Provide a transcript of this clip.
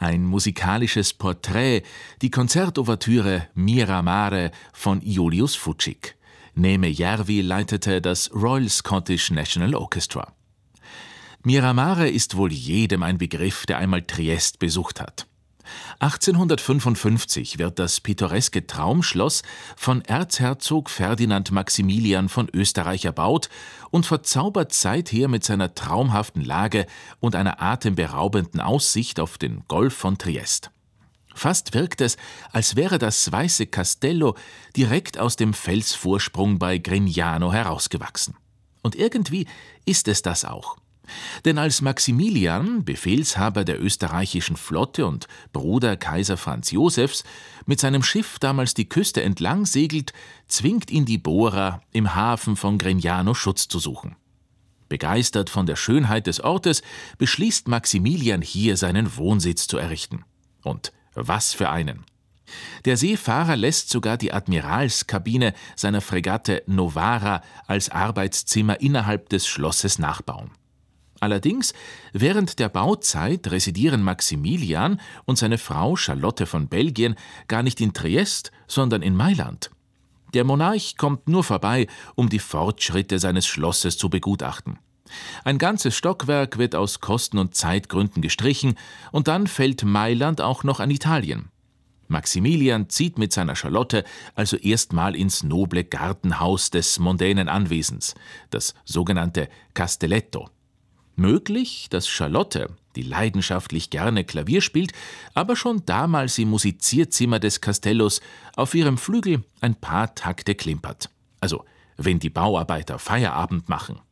Ein musikalisches Porträt, die Konzertouvertüre Miramare von Julius Fučík. Neeme Järvi leitete das Royal Scottish National Orchestra. Miramare ist wohl jedem ein Begriff, der einmal Triest besucht hat. 1855 wird das pittoreske Traumschloss von Erzherzog Ferdinand Maximilian von Österreich erbaut und verzaubert seither mit seiner traumhaften Lage und einer atemberaubenden Aussicht auf den Golf von Triest. Fast wirkt es, als wäre das weiße Castello direkt aus dem Felsvorsprung bei Grignano herausgewachsen. Und irgendwie ist es das auch. Denn als Maximilian, Befehlshaber der österreichischen Flotte und Bruder Kaiser Franz Josefs, mit seinem Schiff damals die Küste entlang segelt, zwingt ihn die Bohrer, im Hafen von Grignano Schutz zu suchen. Begeistert von der Schönheit des Ortes, beschließt Maximilian, hier seinen Wohnsitz zu errichten. Und was für einen! Der Seefahrer lässt sogar die Admiralskabine seiner Fregatte Novara als Arbeitszimmer innerhalb des Schlosses nachbauen. Allerdings, während der Bauzeit residieren Maximilian und seine Frau Charlotte von Belgien gar nicht in Triest, sondern in Mailand. Der Monarch kommt nur vorbei, um die Fortschritte seines Schlosses zu begutachten. Ein ganzes Stockwerk wird aus Kosten- und Zeitgründen gestrichen und dann fällt Mailand auch noch an Italien. Maximilian zieht mit seiner Charlotte also erstmal ins noble Gartenhaus des mondänen Anwesens, das sogenannte Castelletto. Möglich, dass Charlotte, die leidenschaftlich gerne Klavier spielt, aber schon damals im Musizierzimmer des Castellos auf ihrem Flügel ein paar Takte klimpert. Also, wenn die Bauarbeiter Feierabend machen.